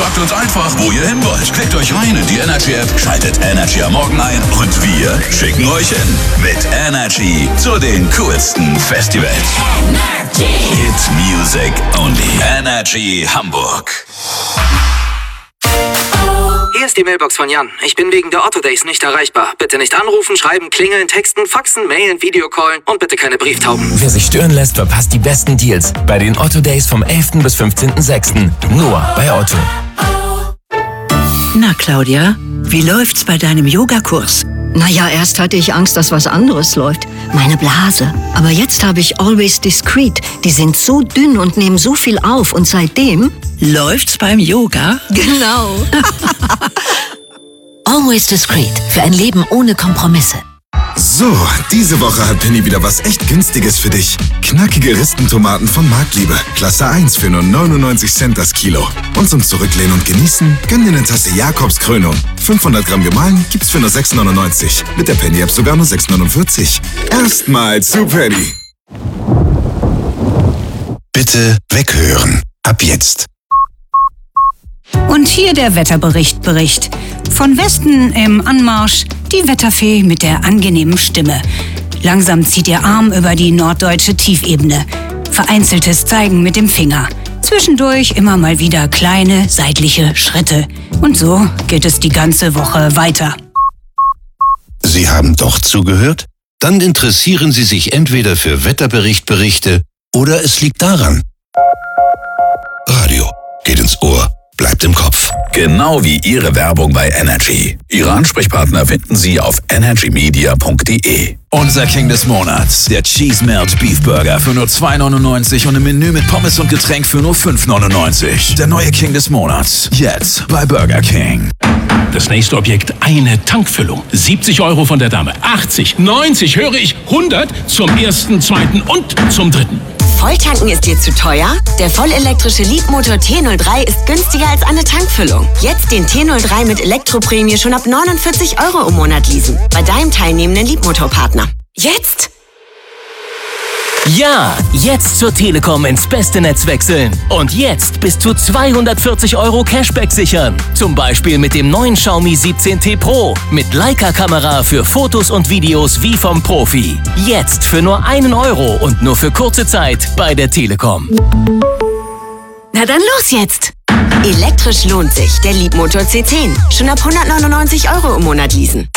Sagt uns einfach, wo ihr hin wollt. Klickt euch rein in die Energy App, schaltet Energy am Morgen ein und wir schicken euch hin. Mit Energy zu den coolsten Festivals. Energy. Hit Music Only. Energy Hamburg. Hier ist die Mailbox von Jan. Ich bin wegen der Otto Days nicht erreichbar. Bitte nicht anrufen, schreiben, klingeln, texten, faxen, mailen, Videocallen und bitte keine Brieftauben. Wer sich stören lässt, verpasst die besten Deals bei den Otto Days vom 11. bis 15.06. Nur bei Otto. Na Claudia, wie läuft's bei deinem Yogakurs? Naja, erst hatte ich Angst, dass was anderes läuft. Meine Blase. Aber jetzt habe ich Always Discreet. Die sind so dünn und nehmen so viel auf. Und seitdem... Läuft's beim Yoga? Genau. Always Discreet. Für ein Leben ohne Kompromisse. So, diese Woche hat Penny wieder was echt Günstiges für dich. Knackige Ristentomaten von Marktliebe. Klasse 1 für nur 99 Cent das Kilo. Und zum Zurücklehnen und Genießen, gönn dir eine Tasse Jakobskrönung. 500 Gramm gemahlen gibt's für nur 6,99. Mit der Penny-App sogar nur 6,49. Erstmal zu Penny. Bitte weghören. Ab jetzt. Und hier der Wetterbericht. Von Westen im Anmarsch die Wetterfee mit der angenehmen Stimme. Langsam zieht ihr Arm über die norddeutsche Tiefebene. Vereinzeltes Zeigen mit dem Finger. Zwischendurch immer mal wieder kleine seitliche Schritte. Und so geht es die ganze Woche weiter. Sie haben doch zugehört? Dann interessieren Sie sich entweder für Wetterberichte oder es liegt daran. Radio geht ins Ohr. Bleibt im Kopf. Genau wie Ihre Werbung bei Energy. Ihre Ansprechpartner finden Sie auf energymedia.de. Unser King des Monats, der Cheese Melt Beef Burger für nur 2,99 und im Menü mit Pommes und Getränk für nur 5,99. Der neue King des Monats, jetzt bei Burger King. Das nächste Objekt, eine Tankfüllung. 70 € von der Dame, 80, 90, höre ich, 100 zum ersten, zweiten und zum dritten. Volltanken ist dir zu teuer? Der vollelektrische Leapmotor T03 ist günstiger als eine Tankfüllung. Jetzt den T03 mit Elektroprämie schon ab 49 € im Monat leasen. Bei deinem teilnehmenden Leapmotor-Partner. Jetzt! Ja, jetzt zur Telekom ins beste Netz wechseln. Und jetzt bis zu 240 € Cashback sichern. Zum Beispiel mit dem neuen Xiaomi 17T Pro. Mit Leica-Kamera für Fotos und Videos wie vom Profi. Jetzt für nur 1 € und nur für kurze Zeit bei der Telekom. Na dann los jetzt! Elektrisch lohnt sich. Der Leapmotor C10. Schon ab 199 € im Monat leasen.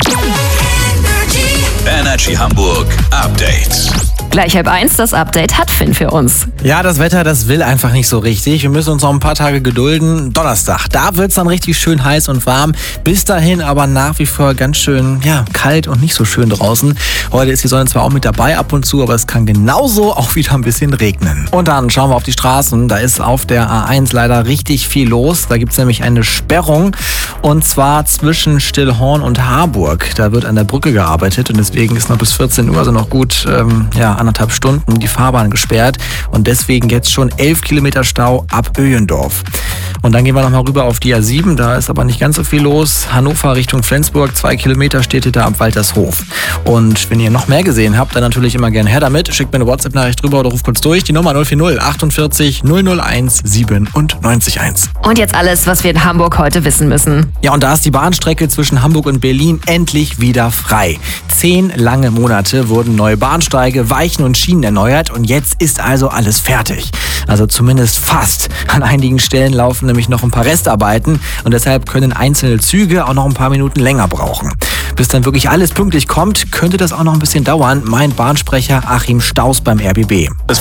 Energy Hamburg Update. Gleich 12:30, das Update hat Finn für uns. Ja, das Wetter, das will einfach nicht so richtig. Wir müssen uns noch ein paar Tage gedulden. Donnerstag, da wird's dann richtig schön heiß und warm. Bis dahin aber nach wie vor ganz schön, kalt und nicht so schön draußen. Heute ist die Sonne zwar auch mit dabei ab und zu, aber es kann genauso auch wieder ein bisschen regnen. Und dann schauen wir auf die Straßen. Da ist auf der A1 leider richtig viel los. Da gibt's nämlich eine Sperrung. Und zwar zwischen Stillhorn und Harburg. Da wird an der Brücke gearbeitet und deswegen ist noch bis 14 Uhr, also noch gut, 1,5 Stunden die Fahrbahn gesperrt und deswegen jetzt schon 11 Kilometer Stau ab Öhendorf. Und dann gehen wir nochmal rüber auf die A7, da ist aber nicht ganz so viel los. Hannover Richtung Flensburg, 2 Kilometer steht ihr da ab Waltershof. Und wenn ihr noch mehr gesehen habt, dann natürlich immer gerne her damit. Schickt mir eine WhatsApp-Nachricht drüber oder ruft kurz durch. Die Nummer 040 48 001 97 1. Und jetzt alles, was wir in Hamburg heute wissen müssen. Ja, und da ist die Bahnstrecke zwischen Hamburg und Berlin endlich wieder frei. 10 lange Monate wurden neue Bahnsteige, Weichen und Schienen erneuert und jetzt ist also alles fertig. Also zumindest fast. An einigen Stellen laufen nämlich noch ein paar Restarbeiten und deshalb können einzelne Züge auch noch ein paar Minuten länger brauchen. Bis dann wirklich alles pünktlich kommt, könnte das auch noch ein bisschen dauern, meint Bahnsprecher Achim Staus beim RBB.